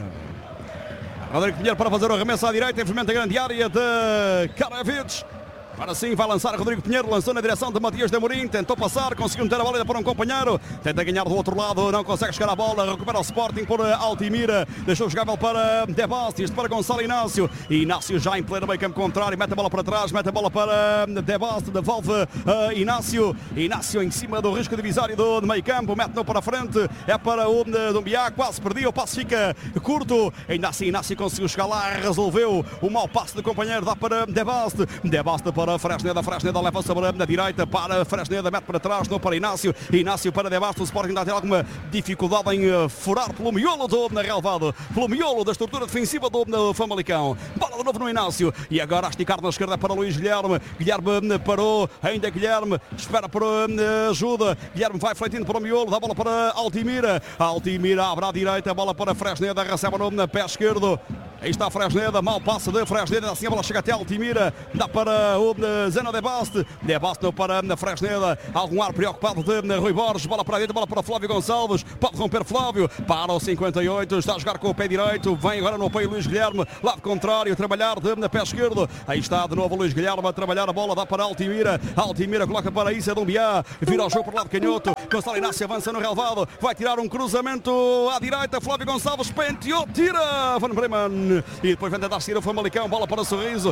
Rodrigo Pinheiro para fazer o arremesso à direita, infelizmente a grande área de Karavic. Agora sim vai lançar Rodrigo Pinheiro, lançou na direção de Matias de Amorim, tentou passar, conseguiu meter a bola para um companheiro, tenta ganhar do outro lado, não consegue chegar à bola, recupera o Sporting por Altimira, deixou jogável para De Baste, isto para Gonçalo Inácio, Inácio já em pleno meio campo contrário, mete a bola para trás, mete a bola para De Baste, devolve Inácio, Inácio em cima do risco divisório do meio campo, mete-no para a frente, é para o Dumbiá, quase perdia, o passe fica curto, ainda assim Inácio conseguiu chegar lá, resolveu o mau passe do companheiro, dá para De Baste para para Fresneda, Fresneda leva sobre na direita para Fresneda, mete para trás, não para Inácio, Inácio para de baixo, o Sporting ainda tem alguma dificuldade em furar pelo miolo do relvado, pelo miolo da estrutura defensiva do Famalicão. Bola de novo no Inácio, e agora a esticar na esquerda para Luís Guilherme, Guilherme parou, ainda Guilherme, espera por ajuda, Guilherme vai fleitindo para o miolo, dá bola para Altimira, Altimira abre à direita, bola para Fresneda, recebe no pé esquerdo. Aí está Fresneda, mal passo de Fresneda, assim a bola chega até Altimira, dá para o Zeno de Baste para Fresneda, algum ar preocupado de Rui Borges, bola para a direita, bola para Flávio Gonçalves, pode romper Flávio, para o 58, está a jogar com o pé direito, vem agora no apoio Luís Guilherme, lado contrário, trabalhar de pé esquerdo, aí está de novo Luís Guilherme a trabalhar a bola, dá para Altimira, Altimira coloca para Issa Dumbiá, vira o jogo para o lado canhoto, Gonçalo Inácio avança no relvado, vai tirar um cruzamento à direita, Flávio Gonçalves penteou, tira Van Bremen, e depois vem tentar seguir o Famalicão, bola para Sorriso,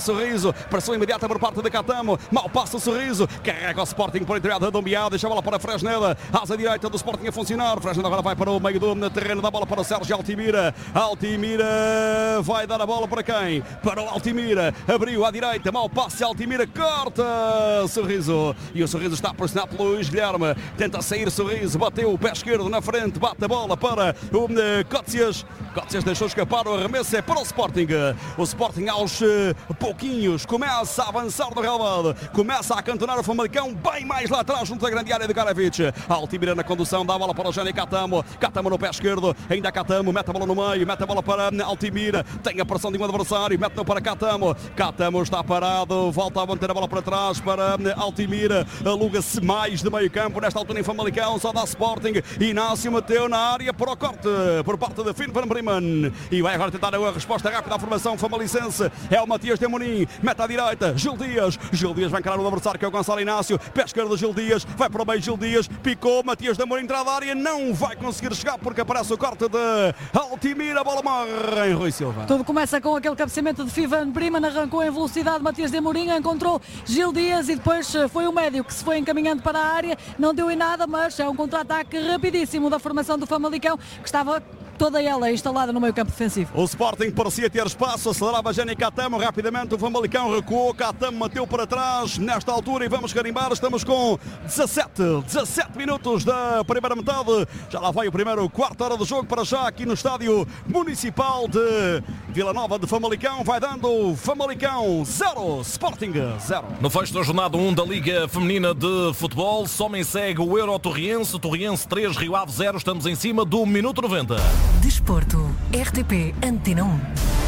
pressão imediata por parte de Catamo, mal passa o Sorriso, carrega o Sporting por interior da Dumbiá, deixa a bola para Fresneda, asa direita do Sporting a funcionar, Fresneda agora vai para o meio do terreno, dá a bola para o Sérgio Altimira, Altimira vai dar a bola para quem? Para o Altimira, abriu à direita, mal passe, Altimira corta Sorriso, e o Sorriso está pressionado pelo Luís Guilherme, tenta sair Sorriso, bateu o pé esquerdo na frente, bate a bola para o Cócias, Cócias deixou escapar o arremesso, é para o Sporting. O Sporting aos pouquinhos começa a avançar no relvado, começa a acantonar o Famalicão bem mais lá atrás junto à grande área de Karavic. Altimira na condução, dá a bola para o Jânio Catamo, Catamo no pé esquerdo, ainda Catamo, mete a bola no meio, mete a bola para Altimira, tem a pressão de um adversário, mete-o para Catamo, Catamo está parado, volta a manter a bola para trás para Altimira, aluga-se mais de meio campo nesta altura em Famalicão, só dá Sporting, Inácio meteu na área para o corte por parte de Finn Van Bremen, e vai agora tentar a resposta rápida à formação famalicense, é o Matias de Amorim, mete à direita, Gil Dias vai encarar o adversário que é o Gonçalo Inácio, pé esquerdo Gil Dias, vai para o meio Gil Dias, picou, Matias de Amorim entrada da área, não vai conseguir chegar porque aparece o corte de Altimira, a bola morre em Rui Silva. Tudo começa com aquele cabeceamento de Finn Van Bremen, arrancou em velocidade Matias de Amorim, encontrou Gil Dias e depois foi o médio que se foi encaminhando para a área, não deu em nada, mas é um contra-ataque rapidíssimo da formação do Famalicão, que estava toda ela instalada no meio campo defensivo. O Sporting parecia ter espaço, acelerava Jânio Catamo, rapidamente o Famalicão recuou, Catamo bateu para trás nesta altura e vamos carimbar, estamos com 17 minutos da primeira metade, já lá vai o primeiro quarto hora do jogo para já aqui no estádio municipal de Vila Nova de Famalicão, vai dando Famalicão 0, Sporting 0. No fecho da jornada 1 da Liga Feminina de Futebol, só segue o Euro Torriense 3, Rio Ave 0, estamos em cima do minuto 90. Desporto, RTP Antena 1.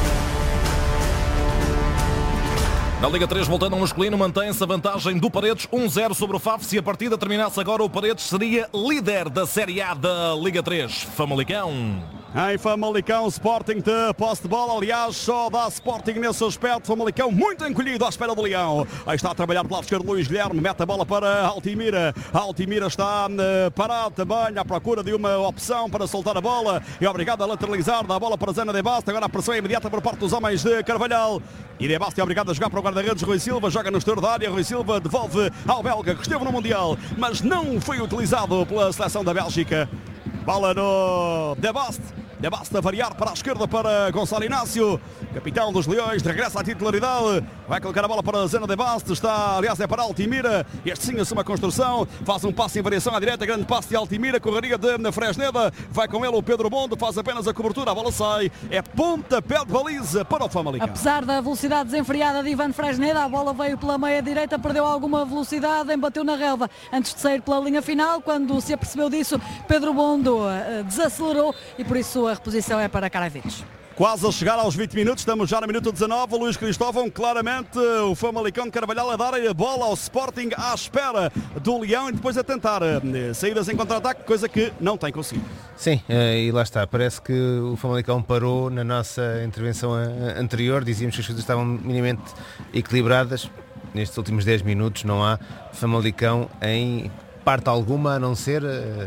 Na Liga 3, voltando ao masculino, mantém-se a vantagem do Paredes, 1-0 sobre o Faf. Se a partida terminasse agora, o Paredes seria líder da Série A da Liga 3. Famalicão. Em Famalicão, Sporting de posse de bola, aliás, só dá Sporting nesse aspecto. Famalicão muito encolhido à espera do Leão. Aí está a trabalhar pelo lado esquerdo Luís Guilherme, mete a bola para Altimira. Altimira está parado também à procura de uma opção para soltar a bola. É obrigado a lateralizar, dá a bola para Zena de Baste. Agora a pressão é imediata por parte dos homens de Carvalhal. E de Baste é obrigado a jogar para o guarda-redes Rui Silva, joga no exterior da área. Rui Silva devolve ao belga que esteve no Mundial, mas não foi utilizado pela seleção da Bélgica. Bola no De Baste. De Baste a variar para a esquerda para Gonçalo Inácio, capitão dos Leões, regressa à titularidade, vai colocar a bola para a Zena de Baste, está, aliás, é para Altimira, este sim assume a construção, faz um passe em variação à direita, grande passe de Altimira, correria de Fresneda, vai com ele o Pedro Bondo, faz apenas a cobertura, a bola sai, é pontapé de baliza para o Famalicão. Apesar da velocidade desenfreada de Ivan Fresneda, a bola veio pela meia direita, perdeu alguma velocidade, embateu na relva antes de sair pela linha final, quando se apercebeu disso, Pedro Bondo desacelerou e por isso a reposição é para Karavic. Quase a chegar aos 20 minutos, estamos já no minuto 19, o Luís Cristóvão, claramente o Famalicão de Carvalhal a dar a bola ao Sporting à espera do Leão e depois a tentar saídas em contra-ataque, coisa que não tem conseguido. Sim, e lá está, parece que o Famalicão parou na nossa intervenção anterior, dizíamos que as coisas estavam minimamente equilibradas, nestes últimos 10 minutos não há Famalicão em parte alguma, a não ser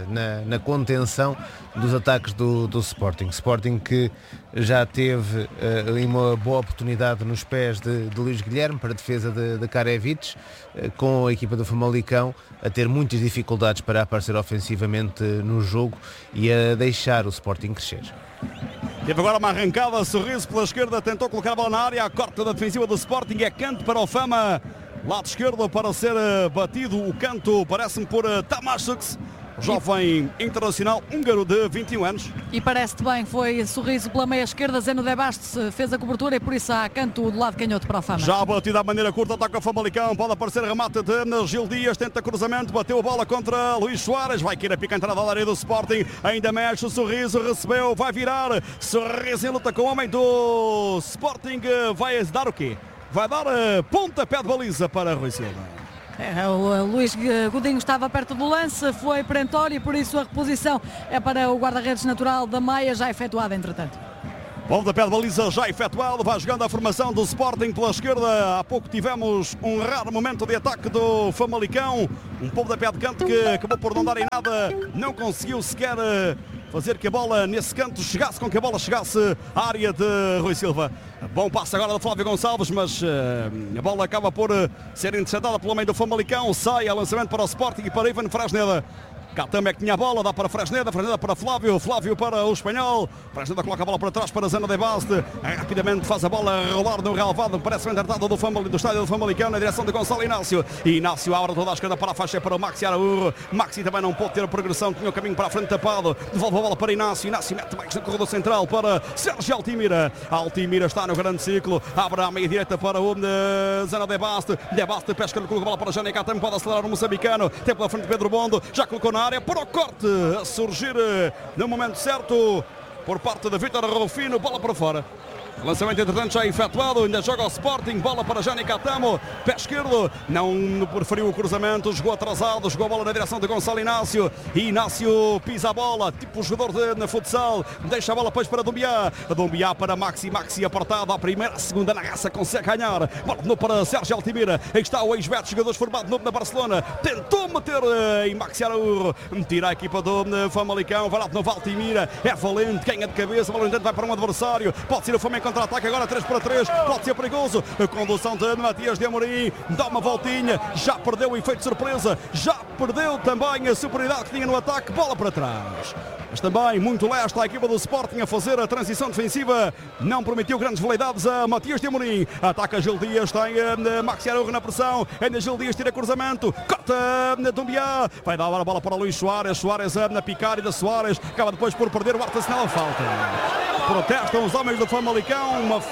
na contenção dos ataques do Sporting. Sporting que já teve uma boa oportunidade nos pés de Luís Guilherme para a defesa de Karavic, com a equipa do Famalicão a ter muitas dificuldades para aparecer ofensivamente no jogo e a deixar o Sporting crescer. Teve agora uma arrancada, Sorriso pela esquerda, tentou colocar a bola na área, a corta da defensiva do Sporting, é canto para o Fama. lado esquerdo para ser batido o canto, parece-me por Tamásuk, jovem internacional húngaro de 21 anos. E parece-te bem, foi sorriso pela meia esquerda, Zeno de Bastos fez a cobertura e por isso há canto do lado canhoto para o Fama. Já batida à maneira curta, ataca o Famalicão, pode aparecer remate de Gil Dias, tenta cruzamento, bateu a bola contra Luís Soares, vai querer picar a entrada da área do Sporting, ainda mexe o sorriso, recebeu, vai virar, sorriso em luta com o homem do Sporting, vai dar o quê? Vai dar pontapé de baliza para Rui Silva. O Luís Godinho estava perto do lance, foi perentório e por isso a reposição é para o guarda-redes natural da Maia, já efetuada entretanto. Pontapé de baliza já efetuado, vai jogando a formação do Sporting pela esquerda. Há pouco tivemos um raro momento de ataque do Famalicão, um pontapé de canto que acabou por não dar em nada, não conseguiu sequer fazer que a bola nesse canto chegasse, com que a bola chegasse à área de Rui Silva. Bom passo agora do Flávio Gonçalves, mas a bola acaba por ser interceptada pelo meio do Famalicão, sai a lançamento para o Sporting e para Ivan Fresneda. Catama é que tinha a bola, dá para Fresneda, Fresneda para Flávio, Flávio para o espanhol, Fresneda coloca a bola para trás para Zeno de Bastos, rapidamente faz a bola rolar no relvado, parece o entertado do estádio do Famalicão na direção de Gonçalo Inácio. Inácio abre toda a esquerda para a faixa para o Maxi Araújo, Maxi também não pode ter a progressão, tinha o caminho para a frente tapado, devolve a bola para Inácio, Inácio mete mais no corredor central para Sérgio Altimira, Altimira está no grande ciclo, abre à meia direita para o Zeno de Bastos pesca, coloca a bola para Jânio Catamo, pode acelerar o moçambicano, tem pela frente Pedro Bondo, já colocou na área para o corte, a surgir no momento certo por parte de Vítor Rufino, bola para fora. Lançamento entretanto já efetuado, ainda joga o Sporting, bola para Jânio Catamo, pé esquerdo, não preferiu o cruzamento, jogou atrasado, jogou a bola na direção de Gonçalo Inácio, Inácio pisa a bola, tipo jogador de futsal, deixa a bola depois para Dumbiá para Maxi, Maxi apertado, à primeira, à segunda na raça, consegue ganhar, bola para Sérgio Altimira, aí está o ex-Beto, jogador formado novo na Barcelona, tentou meter em Maxi Araújo, tira a equipa do Famalicão, vai lá de novo Altimira, é valente, ganha de cabeça, a bola vai para um adversário, pode ser o Flamengo contra-ataque agora 3-3, pode ser perigoso, a condução de Matias de Amorim, dá uma voltinha, já perdeu o efeito surpresa, já perdeu também a superioridade que tinha no ataque, bola para trás. Mas também muito lesta a equipa do Sporting a fazer a transição defensiva, não permitiu grandes veleidades a Matias de Amorim, ataca Gil Dias, tem Maxi Araújo na pressão, ainda Gil Dias tira cruzamento, corta Dumbiá, vai dar a bola para Luís Soares, Soares na picar e da Soares, acaba depois por perder o árbitro, assinala a falta. Protestam os homens do Famalicão,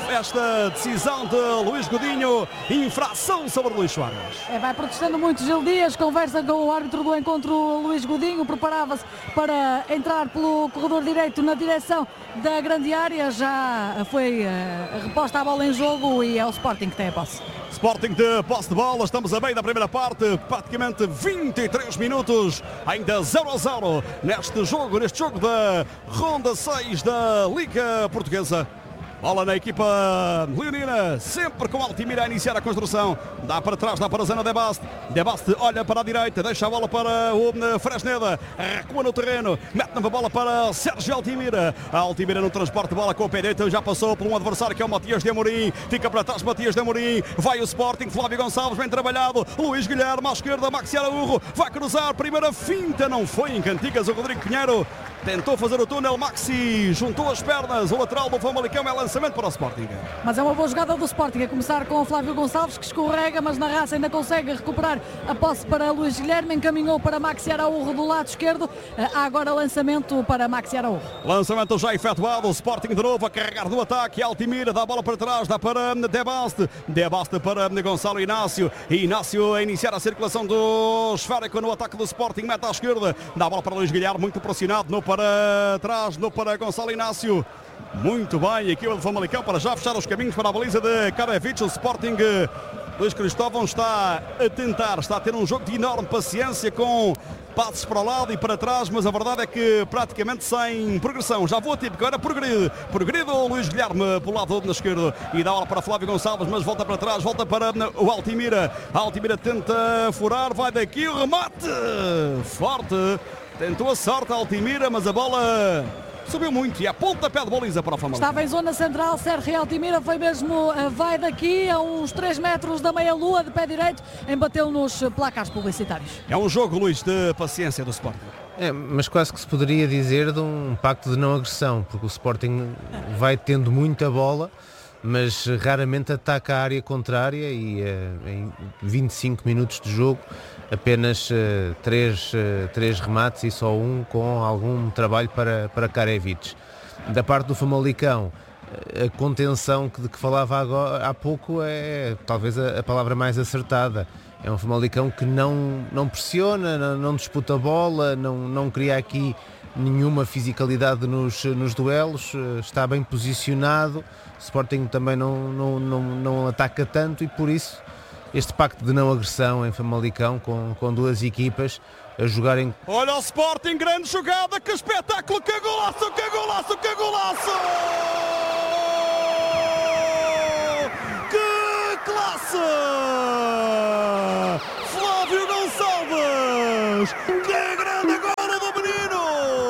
esta decisão de Luís Godinho, infração sobre Luís Soares. Vai protestando muito Gil Dias, conversa com o árbitro do encontro Luís Godinho, preparava-se para entrar pelo corredor direito na direção da grande área, já foi reposta a bola em jogo e é o Sporting que tem a posse. Sporting de posse de bola, estamos a meio da primeira parte, praticamente 23 minutos, ainda 0-0 neste jogo da ronda 6 da Liga Portuguesa. Bola na equipa leonina, sempre com Altimira a iniciar a construção. Dá para trás, dá para Zeno de Bastos. De Bastos olha para a direita, deixa a bola para o Fresneda. Recua no terreno, mete nova bola para Sérgio Altimira. Altimira no transporte de bola com o pé direito, já passou por um adversário que é o Matias de Amorim. Fica para trás Matias de Amorim. Vai o Sporting, Flávio Gonçalves, bem trabalhado. Luís Guilherme à esquerda, Maxi Araújo. Vai cruzar, primeira finta, não foi em Cantigas o Rodrigo Pinheiro. Tentou fazer o túnel, Maxi juntou as pernas, o lateral do Famalicão é lançamento para o Sporting. Mas é uma boa jogada do Sporting, a começar com o Flávio Gonçalves, que escorrega, mas na raça ainda consegue recuperar a posse para Luís Guilherme, encaminhou para Maxi Araújo do lado esquerdo, há agora lançamento para Maxi Araújo. Lançamento já efetuado, o Sporting de novo a carregar no ataque, Altimira dá a bola para trás, dá para De Bastos para Gonçalo Inácio, Inácio a iniciar a circulação do esférico no ataque do Sporting, mete à esquerda, dá a bola para Luís Guilherme, muito pressionado, no para trás, no para Gonçalo Inácio. Muito bem, a equipa do Famalicão para já fechar os caminhos para a baliza de Karavic. O Sporting, Luís Cristóvão está a tentar, está a ter um jogo de enorme paciência com passos para o lado e para trás, mas a verdade é que praticamente sem progressão. Já vou a típico, era progredido o Luís Guilherme pelo lado na esquerda e dá a bola para Flávio Gonçalves, mas volta para trás, volta para o Altimira. Altimira tenta furar, vai daqui, o remate forte. Tentou a sorte a Altimira, mas a bola subiu muito e a pontapé de baliza para o Famalicão. Estava em zona central, Sérgio Altimira foi mesmo, vai daqui a uns 3 metros da meia-lua de pé direito, embateu nos placares publicitários. É um jogo, Luís, de paciência do Sporting. Mas quase que se poderia dizer de um pacto de não agressão, porque o Sporting vai tendo muita bola, mas raramente ataca a área contrária e em 25 minutos de jogo apenas 3 remates e só um com algum trabalho para Karevic. Da parte do Famalicão, a contenção de que falava agora, há pouco é talvez a palavra mais acertada. É um Famalicão que não pressiona, não disputa a bola, não cria aqui nenhuma fisicalidade nos duelos, está bem posicionado. O Sporting também não ataca tanto e por isso este pacto de não agressão em Famalicão com duas equipas a jogarem. Olha o Sporting, grande jogada, que espetáculo, que golaço, que golaço, que golaço! Que classe! Flávio Gonçalves!